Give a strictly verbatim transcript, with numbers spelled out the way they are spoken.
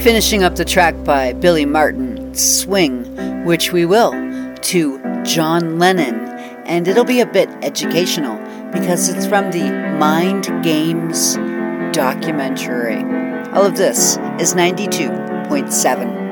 Finishing up the track by Billy Martin, Swing, which we will, to John Lennon, and it'll be a bit educational because it's from the Mind Games documentary. All of this is ninety-two point seven.